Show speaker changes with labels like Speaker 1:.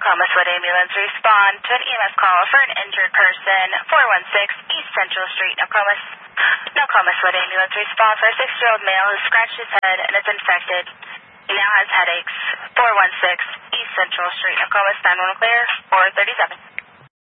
Speaker 1: Nokomis Wood Ambulance respond to an EMS call for an injured person, 416 East Central Street, Nokomis. Nokomis Wood Ambulance respond for a 6-year-old male who scratched his head and is infected. He now has headaches. 416 East Central Street, Nokomis, 911 clear, 437.